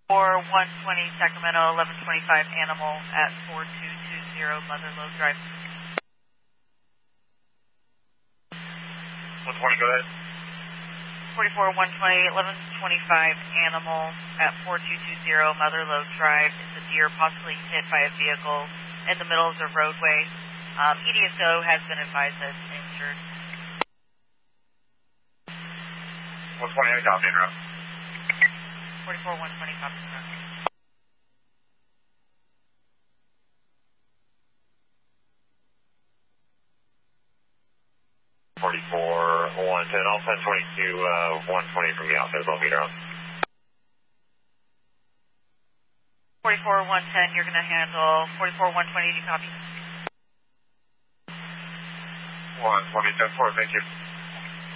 For 120 Sacramento, 1125 Animal at 4220 Mother Lode Drive. 120, go ahead. 44 120, 1125 Animal at 4220 Mother Lode Drive. It's a deer possibly hit by a vehicle in the middle of the roadway. EDSO has been advised that it's injured. 120, any copy, interrupt. 44 120, copy, interrupt. 44 110, all 1022, 120 from the office, I'll meet her on. 44 110, you're going to handle 44 120, do you copy? 120, 10-4, thank you.